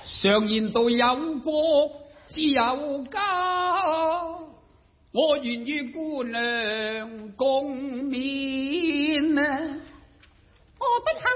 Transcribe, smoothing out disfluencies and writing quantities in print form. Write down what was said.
常言道有國自有家，我願與姑娘共勉啊！ 我不肯